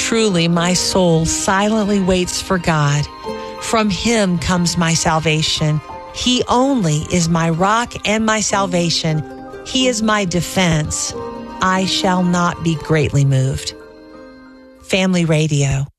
Truly, my soul silently waits for God. From him comes my salvation. He only is my rock and my salvation. He is my defense. I shall not be greatly moved. Family Radio.